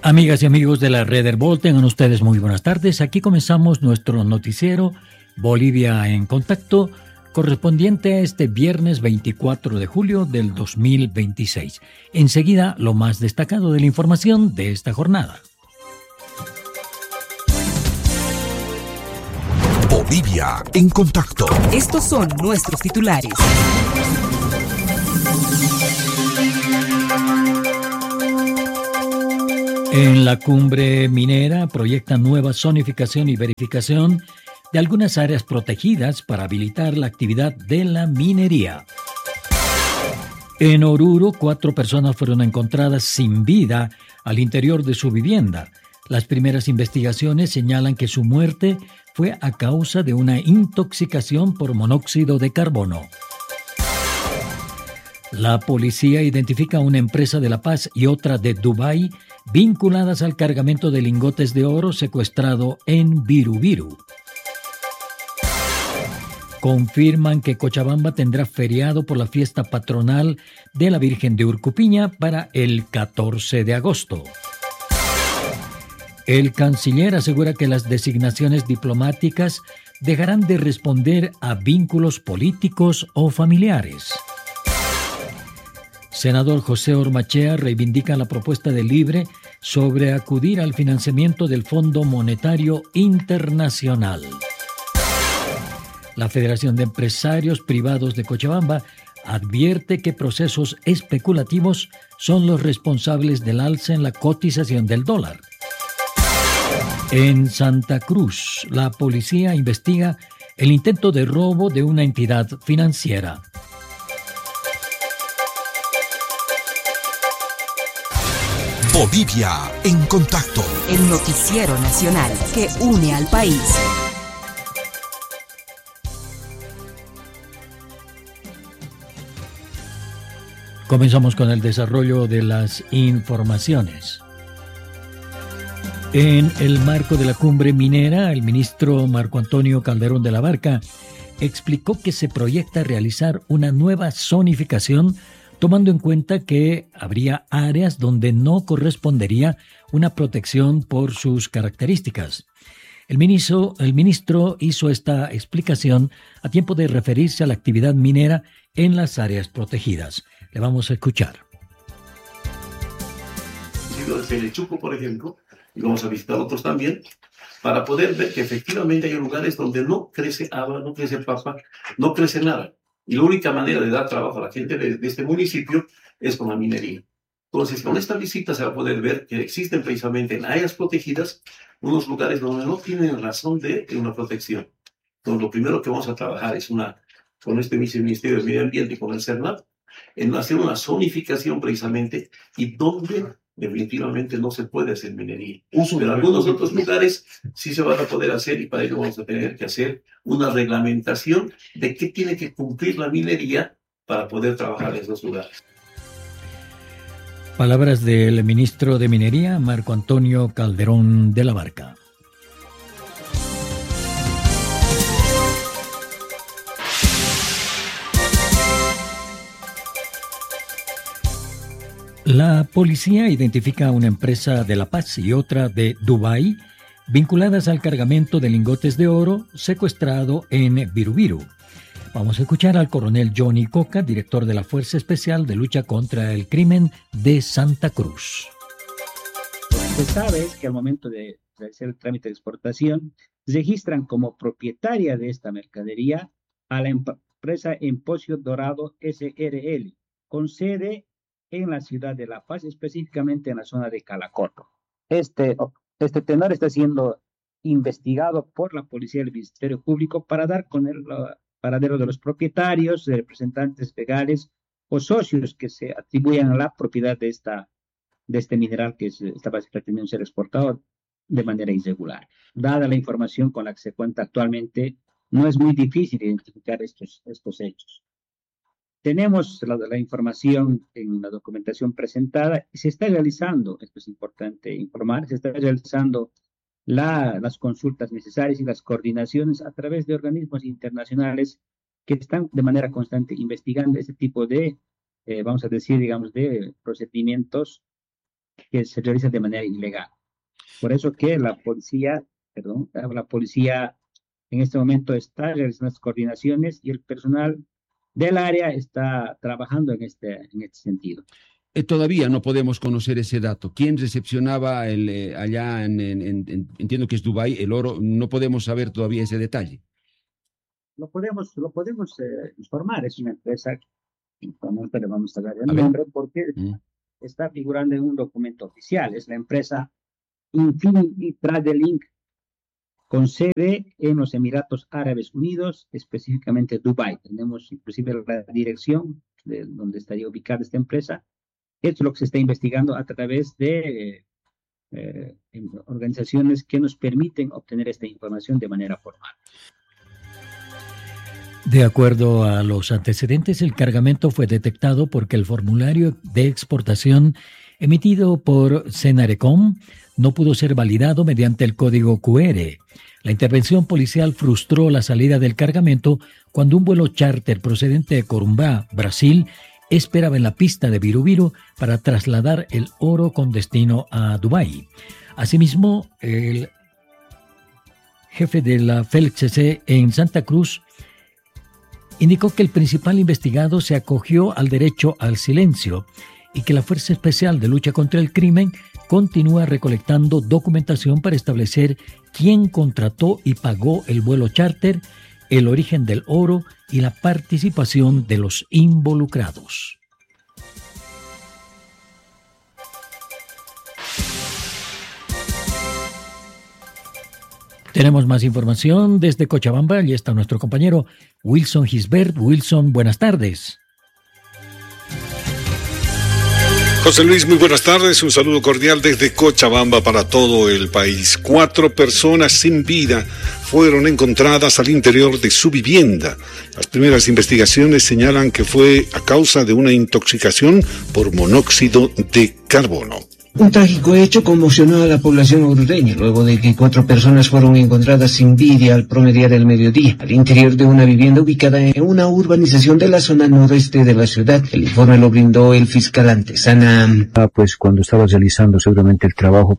Amigas y amigos de la Red Herbol, tengan ustedes muy buenas tardes. Aquí comenzamos nuestro noticiero Bolivia en Contacto, correspondiente a este viernes 24 de julio del 2026. Enseguida, lo más destacado de la información de esta jornada. Bolivia en Contacto. Estos son nuestros titulares. En la cumbre minera proyectan nueva zonificación y verificación de algunas áreas protegidas para habilitar la actividad de la minería. En Oruro, 4 personas fueron encontradas sin vida al interior de su vivienda. Las primeras investigaciones señalan que su muerte fue a causa de una intoxicación por monóxido de carbono. La policía identifica una empresa de La Paz y otra de Dubái vinculadas al cargamento de lingotes de oro secuestrado en Viru. Confirman que Cochabamba tendrá feriado por la fiesta patronal de la Virgen de Urcupiña para el 14 de agosto. El canciller asegura que las designaciones diplomáticas dejarán de responder a vínculos políticos o familiares. Senador José Ormachea reivindica la propuesta de Libre sobre acudir al financiamiento del Fondo Monetario Internacional. La Federación de Empresarios Privados de Cochabamba advierte que procesos especulativos son los responsables del alza en la cotización del dólar. En Santa Cruz, la policía investiga el intento de robo de una entidad financiera. Bolivia en Contacto. El noticiero nacional que une al país. Comenzamos con el desarrollo de las informaciones. En el marco de la cumbre minera, el ministro Marco Antonio Calderón de la Barca explicó que se proyecta realizar una nueva zonificación, tomando en cuenta que habría áreas donde no correspondería una protección por sus características. El ministro hizo esta explicación a tiempo de referirse a la actividad minera en las áreas protegidas. Le vamos a escuchar. Desde el Chuco, por ejemplo, y vamos a visitar otros también, para poder ver que efectivamente hay lugares donde no crece agua, no crece papa, no crece nada. Y la única manera de dar trabajo a la gente de este municipio es con la minería. Entonces, con esta visita se va a poder ver que existen precisamente en áreas protegidas unos lugares donde no tienen razón de una protección. Entonces, lo primero que vamos a trabajar es con este Ministerio del Medio Ambiente y con el CERNAP, en hacer una zonificación precisamente y donde definitivamente no se puede hacer minería. Pero en algunos otros lugares sí se van a poder hacer y para ello vamos a tener que hacer una reglamentación de qué tiene que cumplir la minería para poder trabajar en esos lugares. Palabras del ministro de Minería, Marco Antonio Calderón de la Barca. La policía identifica a una empresa de La Paz y otra de Dubái vinculadas al cargamento de lingotes de oro secuestrado en Viru. Vamos a escuchar al coronel Johnny Coca, director de la Fuerza Especial de Lucha contra el Crimen de Santa Cruz. Lo que se sabe es que al momento de hacer el trámite de exportación, registran como propietaria de esta mercadería a la empresa Empocio Dorado SRL, con sede en la ciudad de La Paz, específicamente en la zona de Calacoto. Este tenor está siendo investigado por la policía del Ministerio Público para dar con el paradero de los propietarios, de representantes legales o socios que se atribuyan a la propiedad de este mineral que estaba pretendiendo ser exportado de manera irregular. Dada la información con la que se cuenta actualmente, no es muy difícil identificar estos hechos. Tenemos la información en la documentación presentada y se está realizando, esto es importante informar, se está realizando las consultas necesarias y las coordinaciones a través de organismos internacionales que están de manera constante investigando este tipo de, vamos a decir, digamos, de procedimientos que se realiza de manera ilegal. Por eso que la policía en este momento está realizando las coordinaciones y el personal del área está trabajando en este sentido. Todavía no podemos conocer ese dato. ¿Quién recepcionaba allá entiendo que es Dubái, el oro? No podemos saber todavía ese detalle. Lo podemos informar. Es una empresa, no le vamos a dar el nombre porque está figurando en un documento oficial. Es la empresa Infinity Trade Link, con sede en los Emiratos Árabes Unidos, específicamente Dubái. Tenemos inclusive la dirección de donde estaría ubicada esta empresa. Esto es lo que se está investigando a través de organizaciones que nos permiten obtener esta información de manera formal. De acuerdo a los antecedentes, el cargamento fue detectado porque el formulario de exportación emitido por Senarecom no pudo ser validado mediante el código QR. La intervención policial frustró la salida del cargamento cuando un vuelo charter procedente de Corumbá, Brasil, esperaba en la pista de Virubiru para trasladar el oro con destino a Dubái. Asimismo, el jefe de la FELCC en Santa Cruz indicó que el principal investigado se acogió al derecho al silencio y que la Fuerza Especial de Lucha contra el Crimen continúa recolectando documentación para establecer quién contrató y pagó el vuelo charter, el origen del oro y la participación de los involucrados. Tenemos más información desde Cochabamba. Allí está nuestro compañero Wilson Gisbert. Wilson, buenas tardes. José Luis, muy buenas tardes. Un saludo cordial desde Cochabamba para todo el país. 4 personas sin vida fueron encontradas al interior de su vivienda. Las primeras investigaciones señalan que fue a causa de una intoxicación por monóxido de carbono. Un trágico hecho conmocionó a la población orureña luego de que 4 personas fueron encontradas sin vida al promediar el mediodía al interior de una vivienda ubicada en una urbanización de la zona noreste de la ciudad. El informe lo brindó el fiscal Antesana. Pues cuando estaba realizando seguramente el trabajo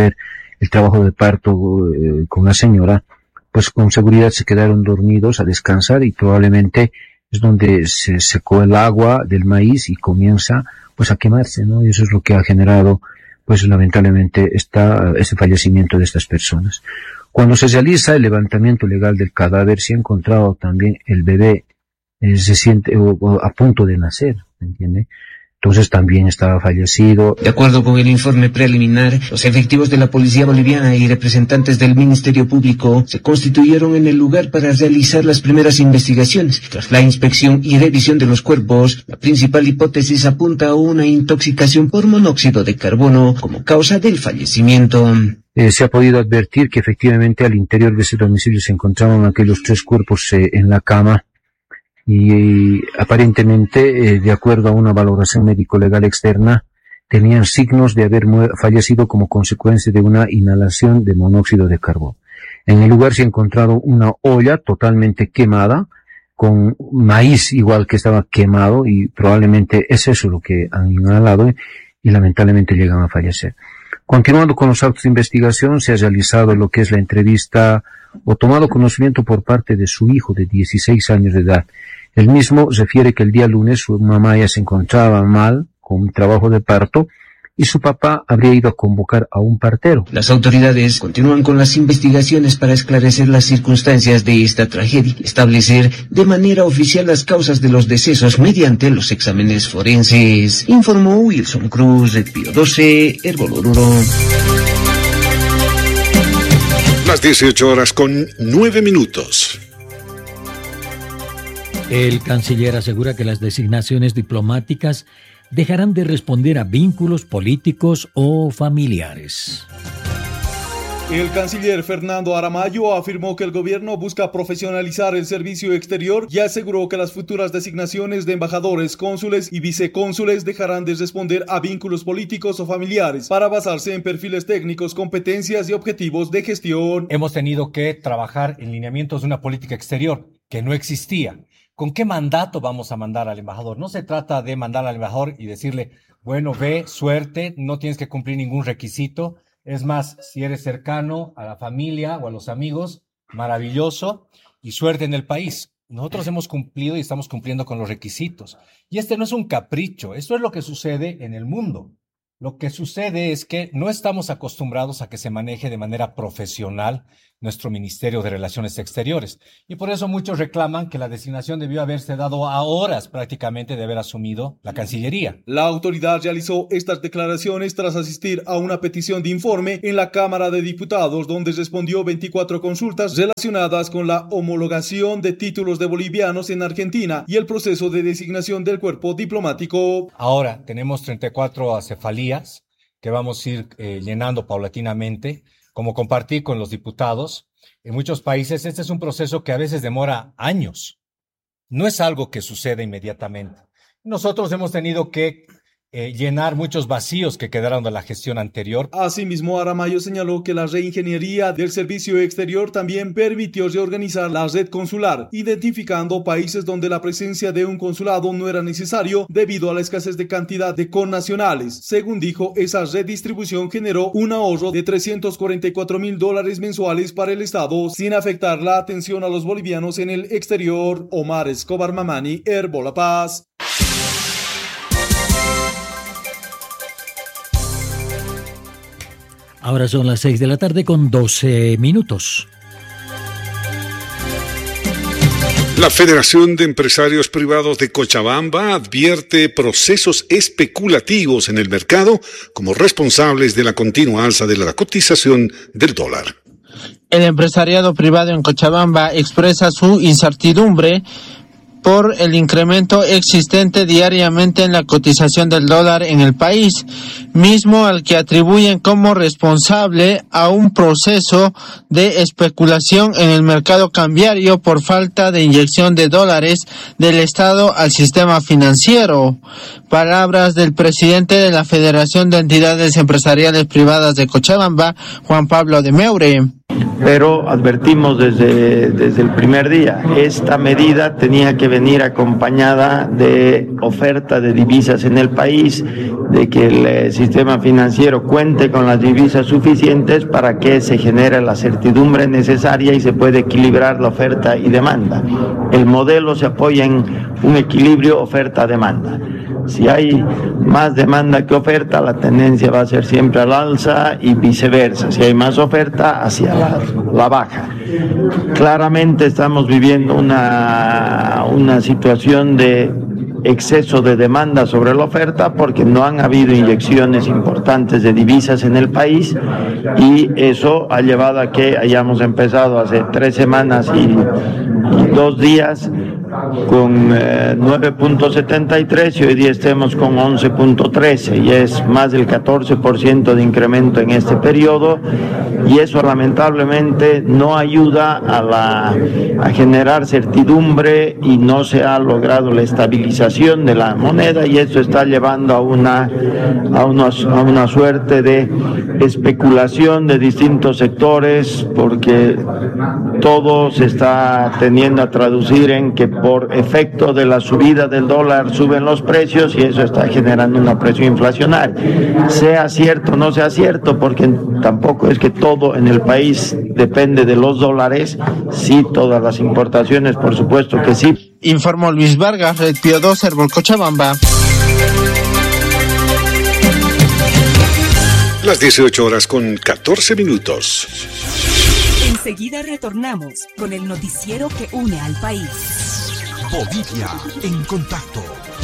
de parto con la señora, pues con seguridad se quedaron dormidos a descansar y probablemente es donde se secó el agua del maíz y comienza pues a quemarse, ¿no? Y eso es lo que ha generado pues lamentablemente ese fallecimiento de estas personas. Cuando se realiza el levantamiento legal del cadáver, se ha encontrado también el bebé se siente a punto de nacer, ¿me entiende? Entonces también estaba fallecido. De acuerdo con el informe preliminar, los efectivos de la Policía Boliviana y representantes del Ministerio Público se constituyeron en el lugar para realizar las primeras investigaciones. Tras la inspección y revisión de los cuerpos, la principal hipótesis apunta a una intoxicación por monóxido de carbono como causa del fallecimiento. Se ha podido advertir que efectivamente al interior de ese domicilio se encontraban aquellos 3 cuerpos en la cama. Y aparentemente, de acuerdo a una valoración médico-legal externa, tenían signos de haber fallecido como consecuencia de una inhalación de monóxido de carbono. En el lugar se ha encontrado una olla totalmente quemada, con maíz igual que estaba quemado, y probablemente es eso lo que han inhalado y lamentablemente llegan a fallecer. Continuando con los actos de investigación, se ha realizado lo que es la entrevista o tomado conocimiento por parte de su hijo de 16 años de edad. El mismo refiere que el día lunes su mamá ya se encontraba mal con un trabajo de parto y su papá habría ido a convocar a un partero. Las autoridades continúan con las investigaciones para esclarecer las circunstancias de esta tragedia y establecer de manera oficial las causas de los decesos mediante los exámenes forenses, informó Wilson Cruz de Pío 12, Herbol Oruro. Las 18:09. El canciller asegura que las designaciones diplomáticas dejarán de responder a vínculos políticos o familiares. El canciller Fernando Aramayo afirmó que el gobierno busca profesionalizar el servicio exterior y aseguró que las futuras designaciones de embajadores, cónsules y vicecónsules dejarán de responder a vínculos políticos o familiares para basarse en perfiles técnicos, competencias y objetivos de gestión. Hemos tenido que trabajar en lineamientos de una política exterior que no existía. ¿Con qué mandato vamos a mandar al embajador? No se trata de mandar al embajador y decirle, bueno, ve, suerte, no tienes que cumplir ningún requisito. Es más, si eres cercano a la familia o a los amigos, maravilloso, y suerte en el país. Nosotros hemos cumplido y estamos cumpliendo con los requisitos. Y este no es un capricho, esto es lo que sucede en el mundo. Lo que sucede es que no estamos acostumbrados a que se maneje de manera profesional nuestro Ministerio de Relaciones Exteriores. Y por eso muchos reclaman que la designación debió haberse dado a horas prácticamente de haber asumido la Cancillería. La autoridad realizó estas declaraciones tras asistir a una petición de informe en la Cámara de Diputados, donde respondió 24 consultas relacionadas con la homologación de títulos de bolivianos en Argentina y el proceso de designación del cuerpo diplomático. Ahora tenemos 34 acefalías que vamos a ir llenando paulatinamente. Como compartí con los diputados, en muchos países este es un proceso que a veces demora años. No es algo que sucede inmediatamente. Nosotros hemos tenido que llenar muchos vacíos que quedaron de la gestión anterior. Asimismo, Aramayo señaló que la reingeniería del servicio exterior también permitió reorganizar la red consular, identificando países donde la presencia de un consulado no era necesario debido a la escasez de cantidad de connacionales. Según dijo, esa redistribución generó un ahorro de $344,000 mensuales para el Estado, sin afectar la atención a los bolivianos en el exterior. Omar Escobar Mamani, Herbo La Paz. Ahora son las 6 de la tarde con 12 minutos. La Federación de Empresarios Privados de Cochabamba advierte procesos especulativos en el mercado como responsables de la continua alza de la cotización del dólar. El empresariado privado en Cochabamba expresa su incertidumbre por el incremento existente diariamente en la cotización del dólar en el país, mismo al que atribuyen como responsable a un proceso de especulación en el mercado cambiario por falta de inyección de dólares del Estado al sistema financiero. Palabras del presidente de la Federación de Entidades Empresariales Privadas de Cochabamba, Juan Pablo de Meure. Pero advertimos desde el primer día, esta medida tenía que venir acompañada de oferta de divisas en el país, de que el sistema financiero cuente con las divisas suficientes para que se genere la certidumbre necesaria y se pueda equilibrar la oferta y demanda. El modelo se apoya en un equilibrio oferta-demanda. Si hay más demanda que oferta, la tendencia va a ser siempre al alza y viceversa. Si hay más oferta, hacia la baja. Claramente estamos viviendo una situación de exceso de demanda sobre la oferta porque no han habido inyecciones importantes de divisas en el país y eso ha llevado a que hayamos empezado hace 3 semanas y 2 días con 9.73 y hoy día estemos con 11.13 y es más del 14% de incremento en este periodo y eso lamentablemente no ayuda a generar certidumbre y no se ha logrado la estabilización de la moneda y esto está llevando a una suerte de especulación de distintos sectores porque todo se está tendiendo a traducir en que por efecto de la subida del dólar suben los precios y eso está generando una presión inflacionaria. Sea cierto o no sea cierto, porque tampoco es que todo en el país depende de los dólares, sí todas las importaciones, por supuesto que sí. Informó Luis Vargas, Red Pío 2, Herbol Cochabamba. Las 18 horas con 14 minutos. Enseguida retornamos con el noticiero que une al país. Bolivia en contacto.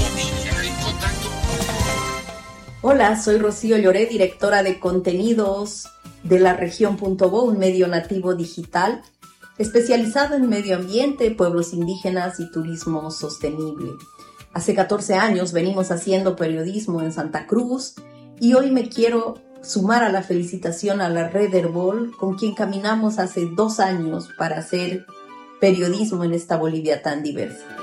Hola, soy Rocío Lloré, directora de contenidos de la región.bo, un medio nativo digital especializado en medio ambiente, pueblos indígenas y turismo sostenible. Hace 14 años venimos haciendo periodismo en Santa Cruz y hoy me quiero sumar a la felicitación a la Red Herbol, con quien caminamos hace 2 años para hacer periodismo en esta Bolivia tan diversa.